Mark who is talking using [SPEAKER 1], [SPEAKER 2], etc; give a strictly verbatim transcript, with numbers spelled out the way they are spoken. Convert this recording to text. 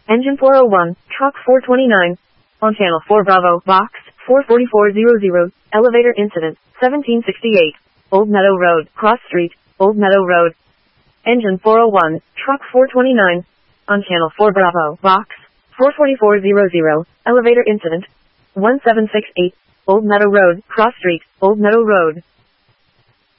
[SPEAKER 1] Engine four oh one, truck four twenty-nine. On channel four Bravo, box four forty-four hundred, elevator incident, seventeen sixty-eight. Old Meadow Road, Cross Street, Old Meadow Road. Engine four oh one, truck four twenty-nine. On channel four Bravo, box four forty-four hundred, elevator incident, one seven six eight. Old Meadow Road, Cross Street, Old Meadow Road.